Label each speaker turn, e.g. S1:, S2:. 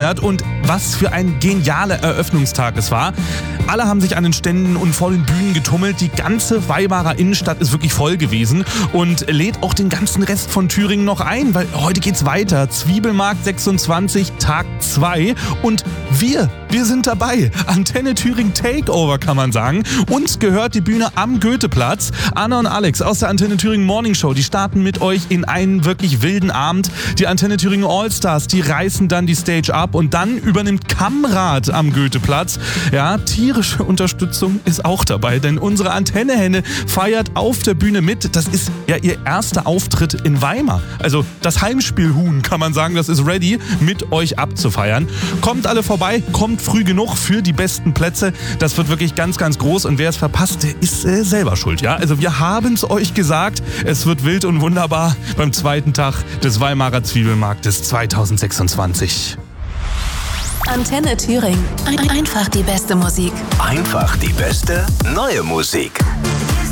S1: gefeiert und was für ein genialer Eröffnungstag es war. Alle haben sich an den Ständen und vor den Bühnen getummelt. Die ganze Weimarer Innenstadt ist wirklich voll gewesen und lädt auch den ganzen Rest von Thüringen noch ein, weil heute geht's weiter. Zwiebelmarkt 26, Tag 2 und wir sind dabei. Antenne Thüringen Takeover, kann man sagen. Uns gehört die Bühne am Goetheplatz. Anna und Alex aus der Antenne Thüringen Morning Show, die starten mit euch in einen wirklich wilden Abend. Die Antenne Thüringen Allstars, die reißen dann die Stage ab und dann übernimmt Kammrad am Goetheplatz. Ja, tierische Unterstützung ist auch dabei, denn unsere Antennehenne feiert auf der Bühne mit. Das ist ja ihr erster Auftritt in Weimar. Also das Heimspielhuhn, kann man sagen, das ist ready, mit euch abzufeiern. Kommt alle vorbei, kommt früh genug für die besten Plätze. Das wird wirklich ganz, ganz groß und wer es verpasst, der ist selber schuld. Ja? Also wir haben es euch gesagt, es wird wild und wunderbar beim zweiten Tag des Weimarer Zwiebelmarktes 2026.
S2: Antenne Thüringen. Einfach die beste Musik.
S3: Einfach die beste neue Musik.